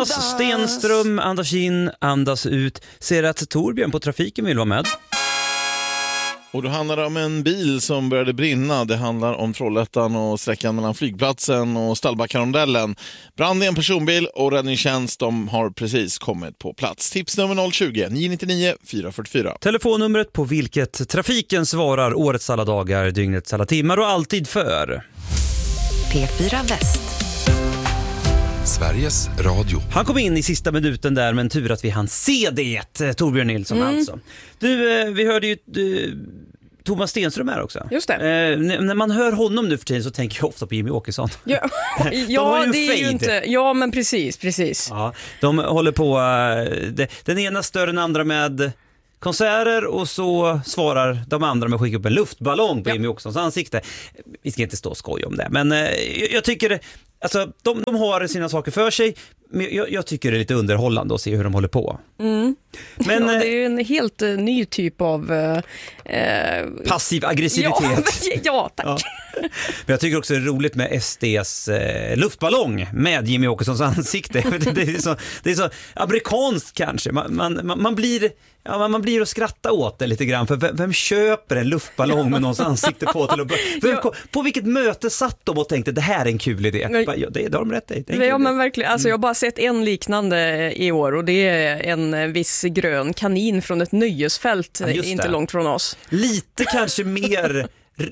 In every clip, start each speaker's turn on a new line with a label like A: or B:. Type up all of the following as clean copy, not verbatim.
A: Thomas Stenström, andas in, andas ut. Ser att Torbjörn på trafiken vill vara med.
B: Och då handlar det om en bil som började brinna. Det handlar om Trollhättan och sträckan mellan flygplatsen och Stallbackarondellen. Brand i en personbil och räddningstjänst, de har precis kommit på plats. Tips nummer 020-999 444.
A: Telefonnumret på vilket trafiken svarar årets alla dagar, dygnets alla timmar och alltid för.
C: P4 Väst.
D: Sveriges Radio.
A: Han kom in i sista minuten där, men tur att vi hann se det, Torbjörn Nilsson alltså. Du, vi hörde ju Thomas Stenström här också.
E: Just det.
A: När man hör honom nu för tiden så tänker jag ofta på Jimmy Åkesson.
E: Ja, det är ju inte... Ja, men precis.
A: Ja, de håller på... Den ena större än andra med konserter och så svarar de andra med att skicka upp en luftballong på Jimmy Åkessons ansikte. Vi ska inte stå och skoja om det, men jag tycker... Alltså, de har sina saker för sig, men jag tycker det är lite underhållande att se hur de håller på. Men,
E: det är ju en helt ny typ av...
A: passiv aggressivitet.
E: Ja, tack. Ja.
A: Men jag tycker också det är roligt med SDs luftballong med Jimmy Åkessons ansikte. det är så amerikanskt kanske. Man blir att skratta åt det lite grann. För vem köper en luftballong med någons ansikte på till på vilket möte satt de och tänkte det här är en kul idé? Det har de rätt i.
E: Ja, men verkligen. Alltså, jag har bara sett en liknande i år och det är en viss grön kanin från ett nöjesfält inte långt från oss.
A: Lite kanske mer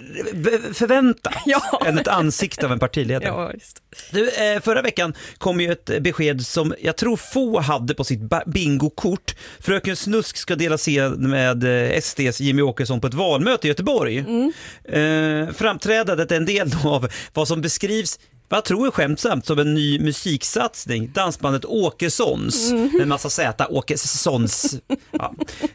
A: förväntat än ett ansikte av en partiledare.
E: Ja, just.
A: Du, förra veckan kom ju ett besked som jag tror få hade på sitt bingokort. Fröken Snusk ska dela scen med SDs Jimmy Åkesson på ett valmöte i Göteborg. Framträdandet är en del av vad som beskrivs, vad tror jag skämtsamt, som en ny musiksatsning. Dansbandet Åkessons med en massa Z, Åkessons. Ja.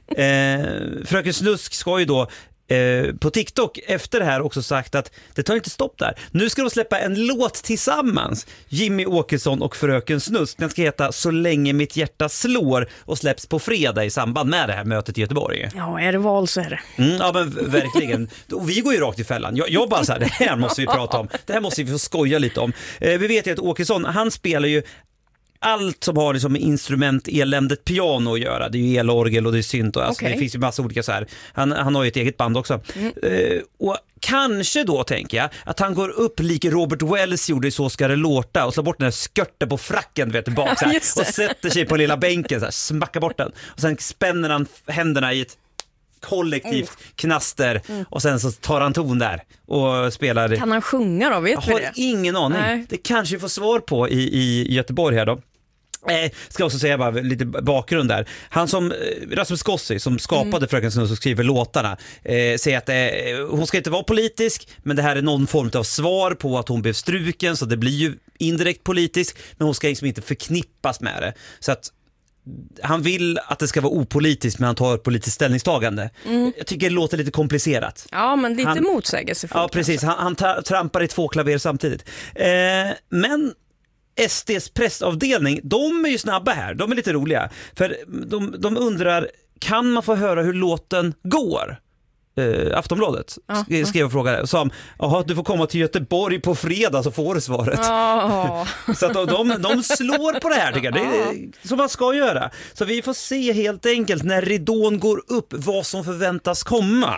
A: Fröken Snusk ska ju då på TikTok efter det här också sagt att det tar inte stopp där. Nu ska de släppa en låt tillsammans, Jimmy Åkesson och Fröken Snusk. Den ska heta Så länge mitt hjärta slår och släpps på fredag i samband med det här mötet i Göteborg.
E: Ja, är det val så är det.
A: Ja, men verkligen. Och vi går ju rakt i fällan. Jag bara så här, det här måste vi prata om. Det här måste vi få skoja lite om. Vi vet ju att Åkesson, han spelar ju allt som har liksom instrument, eländet piano att göra. Det är ju elorgel och det är synt och alltså, det finns ju massa olika så här. Han har ju ett eget band också. Och kanske då tänker jag att han går upp lika Robert Wells gjorde i Så ska det låta och slår bort den här skörten på fracken bak så här, och sätter sig på lilla bänken så här, smackar bort den och sen spänner han händerna i ett kollektivt knaster och sen så tar han ton där och spelar.
E: Kan han sjunga då? Vet vi det?
A: Jag har ingen aning. Nej. Det kanske vi får svar på i Göteborg här då. Ska också säga bara lite bakgrund där. Han som Rasmus Gossi som skapade Fröken Snusk och skriver låtarna säger att hon ska inte vara politisk, men det här är någon form av svar på att hon blev struken, så det blir ju indirekt politisk, men hon ska liksom inte förknippas med det. Så att han vill att det ska vara opolitiskt, men han tar ett politiskt ställningstagande. Jag tycker det låter lite komplicerat.
E: Ja, men lite motsägelsefullt.
A: Ja, precis. Han trampar i 2 klaver samtidigt. Men SDs pressavdelning, de är ju snabba här. De är lite roliga. För de undrar, kan man få höra hur låten går? Aftonbladet skrev och frågade och sa, du får komma till Göteborg på fredag så får du svaret. Så att de slår på det här, tycker jag. Det är som man ska göra. Så vi får se helt enkelt när ridån går upp vad som förväntas komma.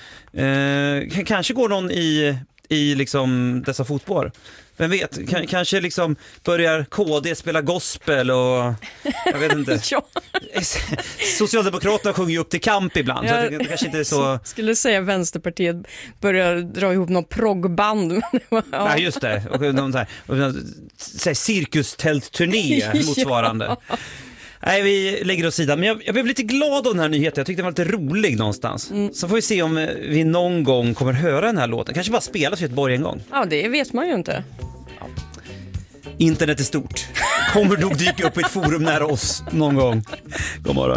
A: Kanske går någon i liksom dessa fotspår. Vem vet, kanske liksom börjar KD spela gospel och jag vet inte. Socialdemokraterna sjunger ju upp till kamp ibland, så det kanske inte är så.
E: Skulle säga Vänsterpartiet börjar dra ihop någon proggband.
A: Ja, just det. Och någon så här cirkustältturné motsvarande. Nej, vi lägger åt sidan. Men jag blev lite glad av den här nyheten. Jag tyckte den var lite rolig någonstans. Så får vi se om vi någon gång kommer höra den här låten. Kanske bara spelas i Göteborg en gång.
E: Ja, det vet man ju inte.
A: Internet är stort. Kommer nog dyka upp i ett forum nära oss någon gång. God morgon.